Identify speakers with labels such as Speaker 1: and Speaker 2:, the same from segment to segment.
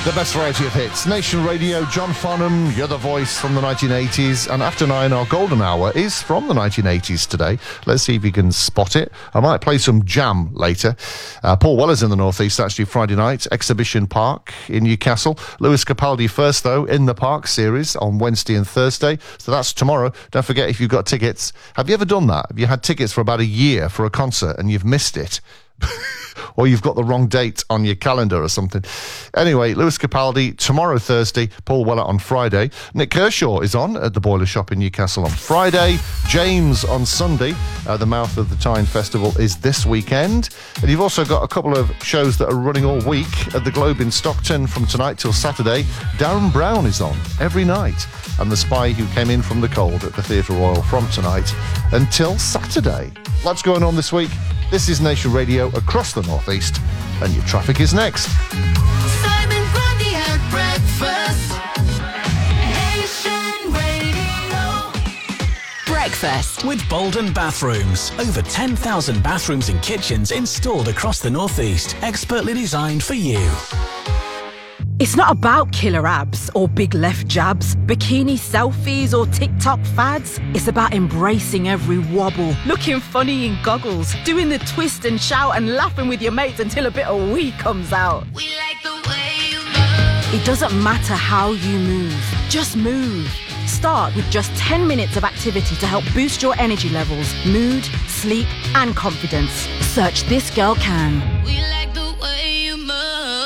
Speaker 1: The best variety of hits. Nation Radio, John Farnham, you're the voice from the 1980s. And after 9, our golden hour is from the 1980s today. Let's see if you can spot it. I might play some Jam later. Paul Weller's in the Northeast, actually, Friday night. Exhibition Park in Newcastle. Lewis Capaldi first, though, in the Park series on Wednesday and Thursday. So that's tomorrow. Don't forget, if you've got tickets. Have you ever done that? Have you had tickets for about a year for a concert and you've missed it? Or you've got the wrong date on your calendar or something. Anyway, Lewis Capaldi tomorrow, Thursday. Paul Weller on Friday. Nick Kershaw is on at the Boiler Shop in Newcastle on Friday. James on Sunday. The Mouth of the Tyne Festival is this weekend. And you've also got a couple of shows that are running all week at the Globe in Stockton from tonight till Saturday. Darren Brown is on every night. And The Spy Who Came In From the Cold at the Theatre Royal from tonight until Saturday. Lots going on this week. This is Nation Radio across the Northeast, and your traffic is next.
Speaker 2: Simon Grundy at breakfast. Nation Radio.
Speaker 3: Breakfast with Bolden Bathrooms. Over 10,000 bathrooms and kitchens installed across the Northeast. Expertly designed for you.
Speaker 4: It's not about killer abs or big left jabs, bikini selfies or TikTok fads. It's about embracing every wobble, looking funny in goggles, doing the twist and shout and laughing with your mates until a bit of wee comes out.
Speaker 2: We like the way you move.
Speaker 4: It doesn't matter how you move, just move. Start with just 10 minutes of activity to help boost your energy levels, mood, sleep and confidence. Search This Girl Can.
Speaker 2: We like the way you move.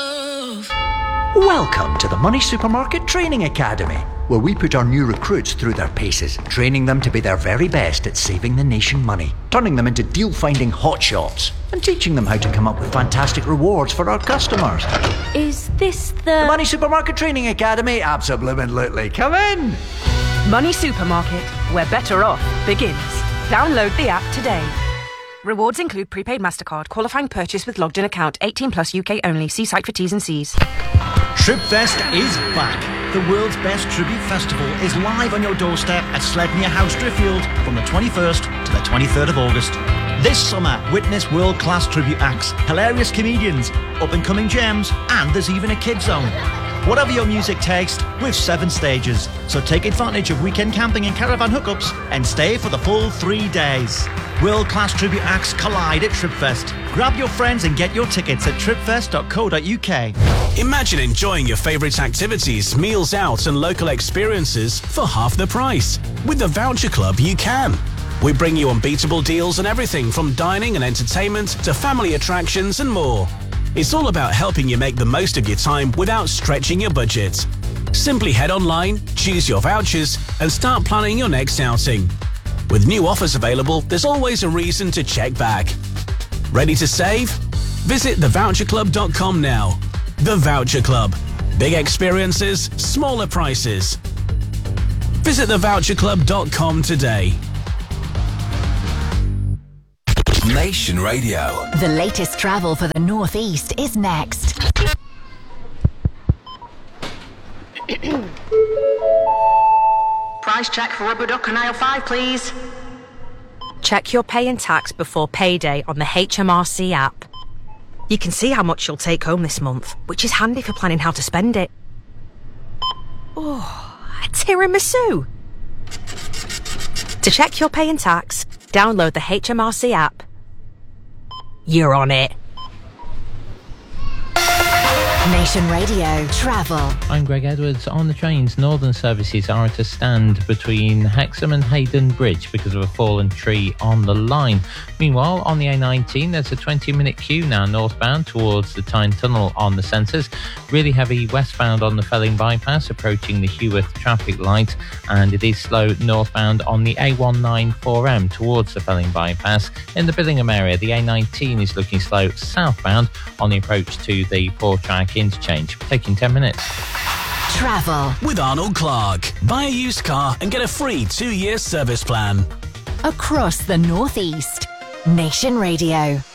Speaker 5: Welcome to the Money Supermarket Training Academy, where we put our new recruits through their paces, training them to be their very best at saving the nation money, turning them into deal-finding hotshots, and teaching them how to come up with fantastic rewards for our customers.
Speaker 4: Is this
Speaker 5: The Money Supermarket Training Academy? Absolutely. Come in!
Speaker 6: Money Supermarket, where better off begins. Download the app today. Rewards include prepaid MasterCard, qualifying purchase with logged in account, 18 plus UK only. See site for T's and C's.
Speaker 7: Tripfest is back. The world's best tribute festival is live on your doorstep at Sledmere House, Driffield from the 21st to the 23rd of August. This summer, witness world-class tribute acts, hilarious comedians, up-and-coming gems, and there's even a kids zone. Whatever your music taste, with 7 stages. So take advantage of weekend camping and caravan hookups and stay for the full 3 days. World-class tribute acts collide at Tripfest. Grab your friends and get your tickets at tripfest.co.uk.
Speaker 3: Imagine enjoying your favourite activities, meals out and local experiences for half the price. With the Voucher Club, you can. We bring you unbeatable deals on everything from dining and entertainment to family attractions and more. It's all about helping you make the most of your time without stretching your budget. Simply head online, choose your vouchers and start planning your next outing. With new offers available, there's always a reason to check back. Ready to save? Visit thevoucherclub.com now. The Voucher Club. Big experiences, smaller prices. Visit thevoucherclub.com today.
Speaker 8: Nation Radio.
Speaker 9: The latest travel for the Northeast is next.
Speaker 6: Price check for rubber duck on aisle 5, please. Check your pay and tax before payday on the HMRC app. You can see how much you'll take home this month, which is handy for planning how to spend it. Oh, a tiramisu! To check your pay and tax, download the HMRC app. You're on it.
Speaker 9: Nation Radio Travel.
Speaker 10: I'm Greg Edwards. On the trains, northern services are at a stand between Hexham and Hayden Bridge because of a fallen tree on the line. Meanwhile, on the A19, there's a 20-minute queue now northbound towards the Tyne Tunnel on the centres. Really heavy westbound on the Felling Bypass approaching the Heworth traffic light, and it is slow northbound on the A194M towards the Felling Bypass. In the Billingham area, the A19 is looking slow southbound on the approach to the 4-track interchange, taking 10 minutes.
Speaker 9: Travel
Speaker 3: with Arnold Clark. Buy a used car and get a free 2-year service plan.
Speaker 9: across the Northeast. Nation Radio.